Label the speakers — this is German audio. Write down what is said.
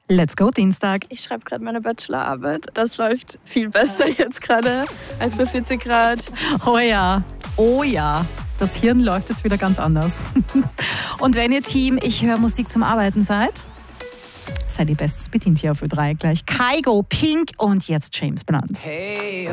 Speaker 1: Let's go Dienstag.
Speaker 2: Ich schreibe gerade meine Bachelorarbeit. Das läuft viel besser jetzt gerade als bei 40 Grad.
Speaker 1: Oh ja. Das Hirn läuft jetzt wieder ganz anders. Und wenn ihr Team Ich höre Musik zum Arbeiten seid ihr bestens bedient hier auf Ö3. Gleich Kygo, Pink und jetzt James Blunt.
Speaker 3: Hey.